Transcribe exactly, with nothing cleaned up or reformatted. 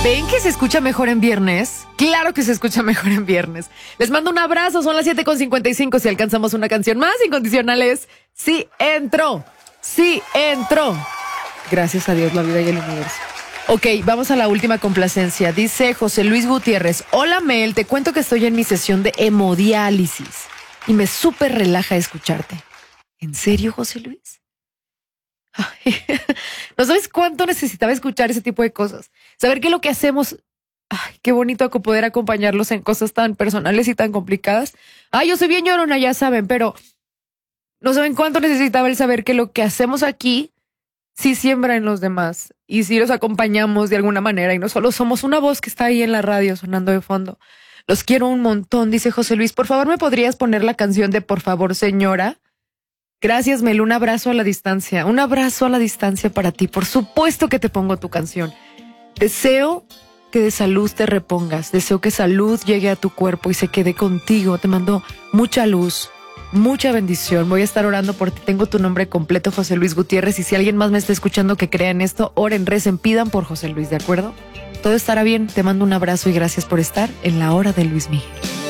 ¿Ven que se escucha mejor en viernes? Claro que se escucha mejor en viernes. Les mando un abrazo, son las siete con cincuenta y cinco. Si alcanzamos una canción más, Incondicionales. Sí entró, sí entró. Gracias a Dios, la vida y el universo. Ok, vamos a la última complacencia. Dice José Luis Gutiérrez: hola Mel, te cuento que estoy en mi sesión de hemodiálisis y me súper relaja escucharte. ¿En serio, José Luis? Ay, no sabes cuánto necesitaba escuchar ese tipo de cosas. Saber que lo que hacemos, ay, qué bonito poder acompañarlos en cosas tan personales y tan complicadas. Ay, yo soy bien llorona, ya saben, pero no saben cuánto necesitaba el saber que lo que hacemos aquí sí siembra en los demás y sí los acompañamos de alguna manera y no solo somos una voz que está ahí en la radio sonando de fondo. Los quiero un montón, dice José Luis. Por favor, ¿me podrías poner la canción de Por favor, señora? Gracias, Mel, un abrazo a la distancia, un abrazo a la distancia para ti. Por supuesto que te pongo tu canción. Deseo que de salud te repongas, deseo que salud llegue a tu cuerpo y se quede contigo. Te mando mucha luz, mucha bendición. Voy a estar orando por ti. Tengo tu nombre completo, José Luis Gutiérrez, y si alguien más me está escuchando que crea en esto, oren, recen, pidan por José Luis, ¿de acuerdo? Todo estará bien. Te mando un abrazo y gracias por estar en la hora de Luis Miguel.